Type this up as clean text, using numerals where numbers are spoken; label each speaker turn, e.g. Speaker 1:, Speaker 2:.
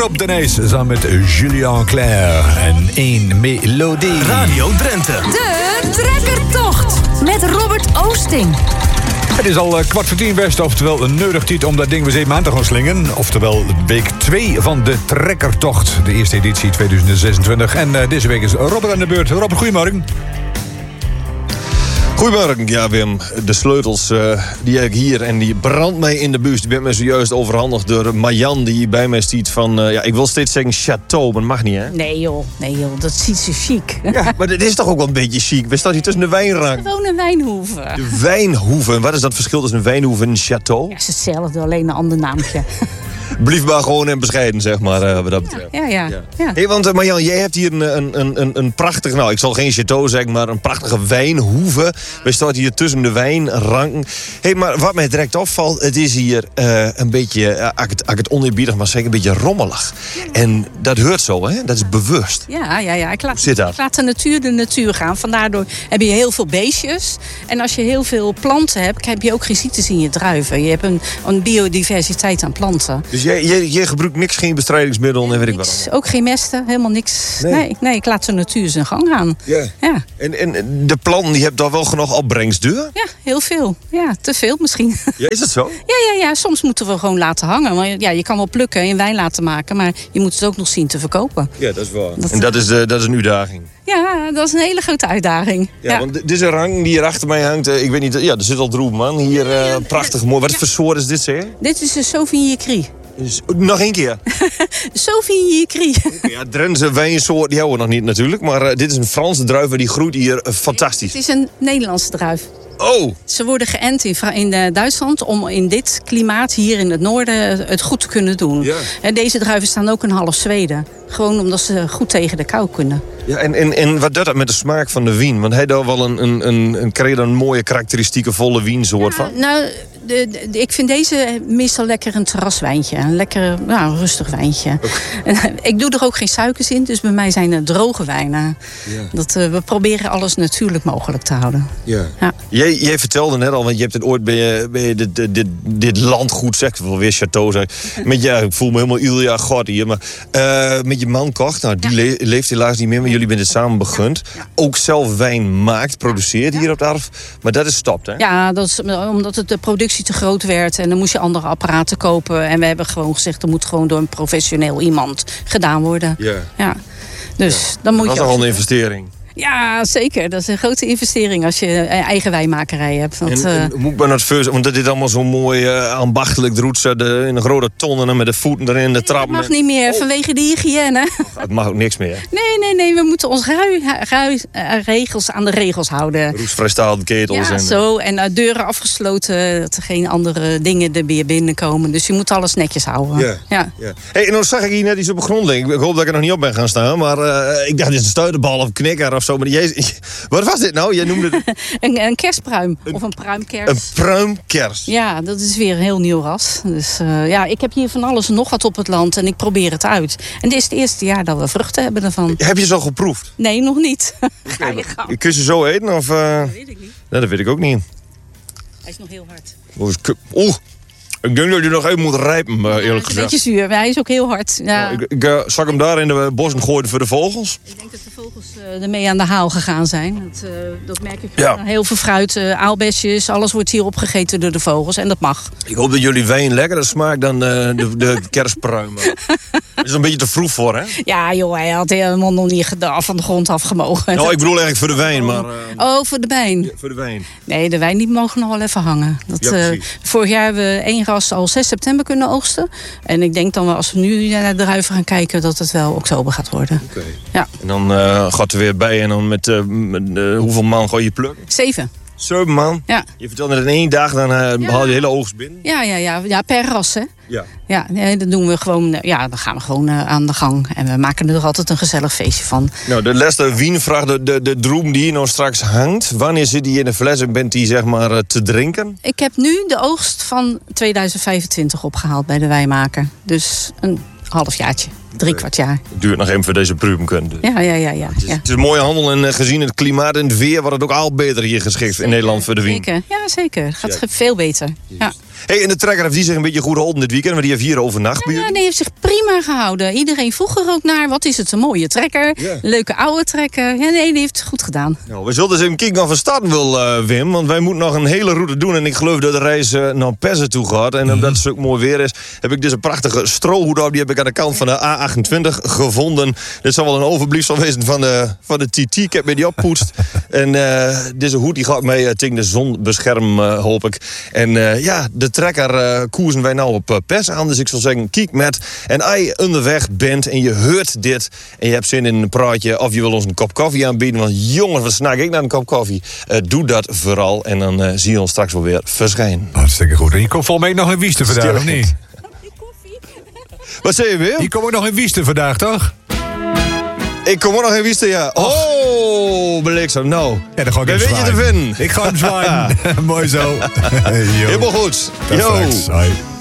Speaker 1: Job de Nijs samen met Julien Clerc en één melodie.
Speaker 2: Radio Drenthe.
Speaker 3: De Trekkertocht met Robert Oosting.
Speaker 1: Het is al 9:15 West, oftewel een neudig tijd om dat ding weer eens even aan te gaan slingen. Oftewel week 2 van de Trekkertocht, de eerste editie 2026. En deze week is Robert aan de beurt. Robert, goedemorgen.
Speaker 4: Goedemorgen, ja Wim. De sleutels die heb ik hier en die brandt mij in de buurt. Die ben mij zojuist overhandigd door Marjan die bij mij stiet van... ik wil steeds zeggen château, maar dat mag niet, hè?
Speaker 3: Nee joh, dat ziet zo chic.
Speaker 4: Ja, maar dit is toch ook wel een beetje chic? We staan hier tussen de wijnrank.
Speaker 3: Gewoon een wijnhoeve.
Speaker 4: De wijnhoeve. Wat is dat verschil tussen een wijnhoeve en een château?
Speaker 3: Ja, het is hetzelfde, alleen een ander naamje.
Speaker 4: Blief maar gewoon en bescheiden, zeg maar, wat dat betreft.
Speaker 3: Ja.
Speaker 4: Hey, want Marjan, jij hebt hier een prachtig... Nou, ik zal geen château zeggen, maar een prachtige wijnhoeve. We staan hier tussen de wijnranken. Hey, maar wat mij direct opvalt, het is hier een beetje... als ik het oneerbiedig mag zeggen, een beetje rommelig. En dat hoort zo, hè? Dat is bewust.
Speaker 3: Ja. Ik laat de natuur gaan. Vandaar heb je heel veel beestjes. En als je heel veel planten hebt, heb je ook geen ziektes in je druiven. Je hebt een biodiversiteit aan planten.
Speaker 4: Dus jij gebruikt niks, geen bestrijdingsmiddel en weet ik wat?
Speaker 3: Ook geen mesten, helemaal niks.
Speaker 4: Nee,
Speaker 3: ik laat de natuur zijn gang gaan.
Speaker 4: Ja. En de planten, die hebben daar wel genoeg opbrengst door?
Speaker 3: Ja, heel veel. Ja, te veel misschien.
Speaker 4: Ja, is dat zo?
Speaker 3: Ja, soms moeten we gewoon laten hangen. Want ja, je kan wel plukken en wijn laten maken, maar je moet het ook nog zien te verkopen.
Speaker 4: Ja, dat is waar. En dat is een uitdaging.
Speaker 3: Ja, dat is een hele grote uitdaging.
Speaker 4: Ja, want dit is een rang die hier achter mij hangt. Ik weet niet, er zit al droep, man. Hier, prachtig mooi. Wat voor soort is dit, zeg?
Speaker 3: Dit is een Sauvignon Cri.
Speaker 4: Nog één keer.
Speaker 3: Sauvignon Cri.
Speaker 4: Ja, Drentse wijnsoort, die houden we nog niet natuurlijk. Maar dit is een Franse druif en die groeit hier fantastisch.
Speaker 3: Het is een Nederlandse druif.
Speaker 4: Oh!
Speaker 3: Ze worden geënt in Duitsland om in dit klimaat hier in het noorden het goed te kunnen doen.
Speaker 4: Ja.
Speaker 3: En deze druiven staan ook in half Zweden. Gewoon omdat ze goed tegen de kou kunnen.
Speaker 4: Ja, en wat doet dat met de smaak van de wien? Want hij daar wel kreeg er een mooie karakteristieke volle wiensoort van.
Speaker 3: Nou, ik vind deze meestal lekker een terraswijntje. Een lekker, rustig wijntje. Okay. Ik doe er ook geen suikers in, dus bij mij zijn het droge wijnen. Ja. We proberen alles natuurlijk mogelijk te houden.
Speaker 4: Ja. Jij vertelde net al, want je hebt het ooit bij dit landgoed, zeg ik wel weer château, zeg. Ik voel me helemaal Ilja God hier, maar met je man kocht, nou die leeft helaas niet meer, maar jullie bent het samen begund. Ja. Ook zelf wijn maakt, produceert hier op het erf, maar dat is stopt, hè? Ja,
Speaker 3: dat is omdat de productie te groot werd en dan moest je andere apparaten kopen. En we hebben gewoon gezegd, er moet gewoon door een professioneel iemand gedaan worden. Ja. Dus dan moet je.
Speaker 4: Dat is al een investering.
Speaker 3: Ja, zeker. Dat is een grote investering als je eigen wijnmakerij hebt.
Speaker 4: En moet ik maar naar het first, want dit allemaal zo mooi ambachtelijk doet ze in een grote ton en met de voeten erin, de trap.
Speaker 3: Dat mag niet meer vanwege de hygiëne.
Speaker 4: Het mag ook niks meer.
Speaker 3: Nee, we moeten ons regels aan de regels houden.
Speaker 4: Roestvrij staal, ketels.
Speaker 3: En deuren afgesloten, dat er geen andere dingen er weer binnenkomen. Dus je moet alles netjes houden. Ja.
Speaker 4: Hey, en dan zag ik hier net iets op de grond liggen. Ik hoop dat ik er nog niet op ben gaan staan, maar ik dacht, dit is een stuiterbal of een knikker of zo. Maar wat was dit nou? Jij noemde het...
Speaker 3: een kerstpruim. Of een pruimkers.
Speaker 4: Een pruimkers.
Speaker 3: Ja, dat is weer een heel nieuw ras. Dus ik heb hier van alles en nog wat op het land. En ik probeer het uit. En dit is het eerste jaar dat we vruchten hebben ervan.
Speaker 4: Heb je ze al geproefd?
Speaker 3: Nee, nog niet. Ga je gang.
Speaker 4: Kun je ze zo eten? Of,
Speaker 3: Dat weet ik niet.
Speaker 4: Nee, dat weet ik ook niet.
Speaker 3: Hij is nog heel hard.
Speaker 4: Ik denk dat je nog even moet rijpen, eerlijk gezegd.
Speaker 3: Een beetje zuur, maar hij is ook heel hard. Ja.
Speaker 4: Ik zal hem daar in de bossen gooien voor de vogels.
Speaker 3: Ik denk dat de vogels ermee aan de haal gegaan zijn. Dat merk ik. Heel veel fruit, aalbesjes, alles wordt hier opgegeten door de vogels. En dat mag.
Speaker 4: Ik hoop dat jullie wijn lekkerder smaakt dan de kerstpruimen. Dat is een beetje te vroeg voor, hè?
Speaker 3: Ja, joh, hij had helemaal nog niet van de grond afgemogen.
Speaker 4: Nou, ik bedoel eigenlijk voor de wijn, maar...
Speaker 3: voor de wijn.
Speaker 4: Ja, voor de wijn.
Speaker 3: Nee, de wijn die mogen nog wel even hangen. Vorig jaar hebben we 1 ras al 6 september kunnen oogsten. En ik denk dan als we nu naar de druiven gaan kijken, dat het wel oktober gaat worden.
Speaker 4: Okay.
Speaker 3: Ja.
Speaker 4: En dan gaat er weer bij en dan met hoeveel man ga je plukken?
Speaker 3: 7.
Speaker 4: 7 man?
Speaker 3: Ja.
Speaker 4: Je vertelde net in 1 dag, dan haal je de hele oogst binnen?
Speaker 3: Ja, per ras, hè.
Speaker 4: Ja,
Speaker 3: dat doen we gewoon. Dan gaan we gewoon aan de gang. En we maken er altijd een gezellig feestje van.
Speaker 4: Nou, de laatste wienvraag, de droom die hier nou straks hangt. Wanneer zit die in de fles en bent die zeg maar te drinken?
Speaker 3: Ik heb nu de oogst van 2025 opgehaald bij de wijnmaker. Dus een halfjaartje. 3/4 jaar.
Speaker 4: Het duurt nog even voor deze pruimkunde.
Speaker 3: Ja.
Speaker 4: Het is een mooie handel en gezien het klimaat en het weer wordt het ook al beter hier geschikt in Nederland voor de wien.
Speaker 3: Zeker. Ja, zeker. Het gaat veel beter. Ja.
Speaker 4: Hey, en de trekker heeft die zich een beetje goed geholpen dit weekend, want die heeft hier overnacht bij
Speaker 3: Ja,
Speaker 4: jullie.
Speaker 3: die heeft zich prima gehouden. Iedereen vroeg er ook naar. Wat is het een mooie trekker?
Speaker 4: Ja.
Speaker 3: Leuke oude trekker. Ja, nee, die heeft het goed gedaan.
Speaker 4: Nou, we zullen dus even kijken of we starten wil, Wim. Want wij moeten nog een hele route doen. En ik geloof dat de reis naar Pessen toe gaat. En omdat het stuk mooi weer is, heb ik dus een prachtige strohoed op. Die heb ik aan de kant van de A28 gevonden. Dit zal wel een overblijfsel wezen van de TT. Ik heb me die oppoetst. En deze hoed die gaat mij tegen de zon beschermen, hoop ik. En de trekker koersen wij nou op Pessen aan. Dus ik zal zeggen, kijk met. En als je onderweg bent en je hoort dit en je hebt zin in een praatje of je wil ons een kop koffie aanbieden. Want jongens, wat snak ik naar een kop koffie? Doe dat vooral en dan zie je ons straks wel weer verschijnen.
Speaker 1: Hartstikke goed. En je komt volgens mij nog in Wiesten vandaag, of niet?
Speaker 4: Wat zei je weer?
Speaker 1: Je komt ook nog in Wiesten vandaag, toch?
Speaker 4: Ik kom ook nog in Wiesten, ja. Oh, bliksem, nou.
Speaker 1: Ja, dan ga ik
Speaker 4: Daar
Speaker 1: hem
Speaker 4: weet je te
Speaker 1: zwaaien.
Speaker 4: vinden.
Speaker 1: Ik ga hem zwaaien. Mooi zo.
Speaker 4: Helemaal goed.
Speaker 1: Tot
Speaker 4: Yo.
Speaker 1: straks. Hoi.